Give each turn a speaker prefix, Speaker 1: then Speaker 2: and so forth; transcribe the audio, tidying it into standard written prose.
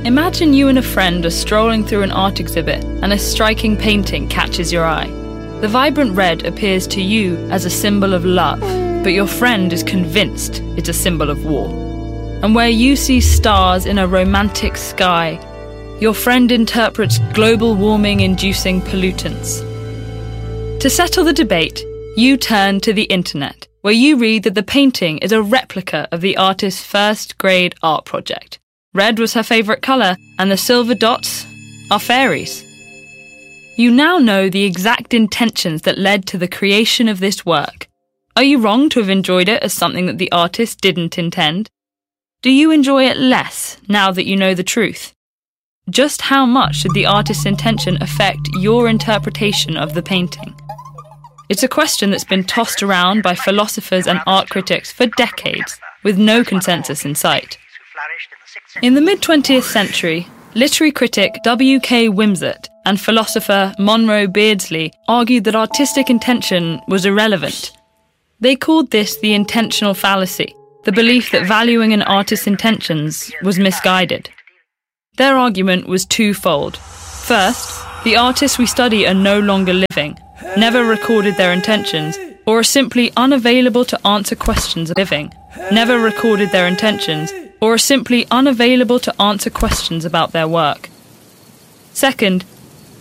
Speaker 1: Imagine you and a friend are strolling through an art exhibit and a striking painting catches your eye. The vibrant red appears to you as a symbol of love, but your friend is convinced it's a symbol of war. And where you see stars in a romantic sky, your friend interprets global warming-inducing pollutants. To settle the debate, you turn to the internet, where you read that the painting is a replica of the artist's first-grade art project. Red was her favourite colour, and the silver dots are fairies. You now know the exact intentions that led to the creation of this work. Are you wrong to have enjoyed it as something that the artist didn't intend? Do you enjoy it less now that you know the truth? Just how much did the artist's intention affect your interpretation of the painting? It's a question that's been tossed around by philosophers and art critics for decades, with no consensus in sight. In the mid-20th century, literary critic W.K. Wimsatt and philosopher Monroe Beardsley argued that artistic intention was irrelevant. They called this the intentional fallacy, the belief that valuing an artist's intentions was misguided. Their argument was twofold. First, the artists we study are no longer living, never recorded their intentions, or are simply unavailable to answer questions of living, never recorded their intentions, or are simply unavailable to answer questions about their work. Second,